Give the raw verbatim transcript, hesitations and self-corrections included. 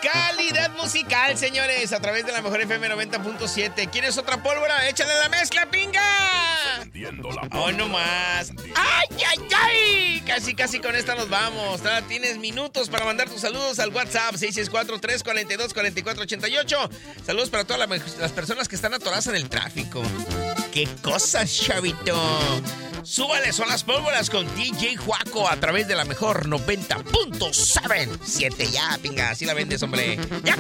calidad musical, señores, a través de la mejor F M noventa punto siete. ¿Quieres otra pólvora? Échale la mezcla, pinga. Oh, no más. ¡Ay, ay, ay! Casi, casi con esta nos vamos. Todavía tienes minutos para mandar tus saludos al WhatsApp seis seis cuatro, tres cuatro dos, cuatro cuatro ocho ocho. Saludos para todas las personas que están atoradas en el tráfico. ¡Qué cosas, chavito! Súbale, son las pólvoras con D J Juaco a través de la mejor noventa punto siete. Ya, pinga, así la vendes, hombre. ¡Ya